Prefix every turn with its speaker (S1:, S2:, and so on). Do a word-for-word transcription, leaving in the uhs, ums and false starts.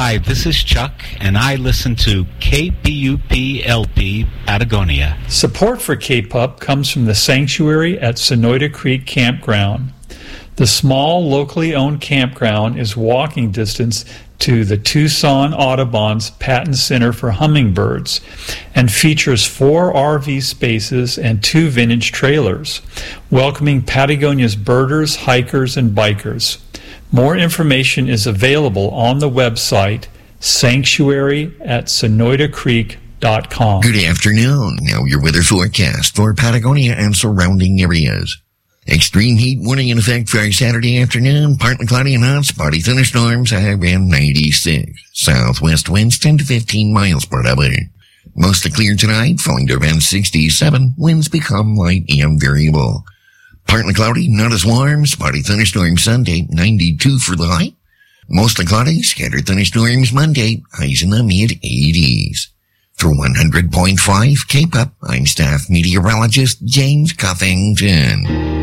S1: Hi, this is Chuck, and I listen to K P U P L P Patagonia.
S2: Support for K P U P comes from the Sanctuary at Sonoyta Creek Campground. The small, locally owned campground is walking distance to the Tucson Audubon's Patton Center for Hummingbirds and features four R V spaces and two vintage trailers, welcoming Patagonia's birders, hikers, and bikers. More information is available on the website sanctuary at sonoyta creek dot com.
S3: Good afternoon. Now your weather forecast for Patagonia and surrounding areas. Extreme heat warning in effect for Saturday afternoon. Partly cloudy and hot, spotty thunderstorms, high wind ninety-six. Southwest winds ten to fifteen miles per hour. Mostly clear tonight, falling to around sixty-seven. Winds become light and variable. Partly cloudy, not as warm, spotty thunderstorms Sunday, ninety-two for the high. Mostly cloudy, scattered thunderstorms Monday, highs in the mid-eighties. For one hundred point five K P U P, I'm staff meteorologist James Cuffington.